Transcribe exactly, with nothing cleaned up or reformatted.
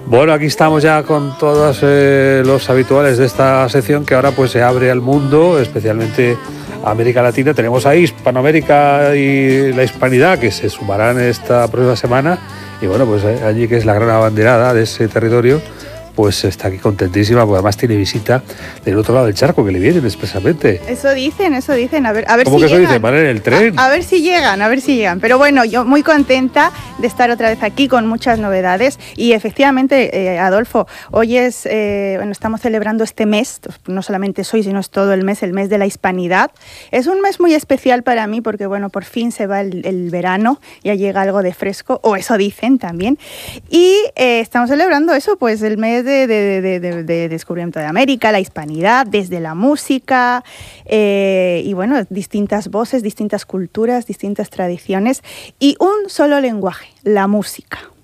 Bueno, aquí estamos ya con todos eh, los habituales de esta sección que ahora pues se abre al mundo, especialmente a América Latina. Tenemos ahí Hispanoamérica y la Hispanidad que se sumarán esta próxima semana y bueno, pues allí que es la gran abanderada de ese territorio, pues está aquí contentísima, porque además tiene visita del otro lado del charco, que le vienen expresamente. Eso dicen, eso dicen, a ver, a ver ¿Cómo si que eso llegan. dicen? ¿Van en el tren? A, a ver si llegan, a ver si llegan. Pero bueno, yo muy contenta de estar otra vez aquí con muchas novedades y efectivamente, eh, Adolfo, hoy es, eh, bueno, estamos celebrando este mes, no solamente es hoy, sino es todo el mes, el mes de la Hispanidad. Es un mes muy especial para mí porque, bueno, por fin se va el, el verano, ya llega algo de fresco, o eso dicen también, y eh, estamos celebrando eso, pues el mes de De, de, de, de descubrimiento de América, la hispanidad, desde la música eh, y bueno, distintas voces, distintas culturas, distintas tradiciones y un solo lenguaje, la música.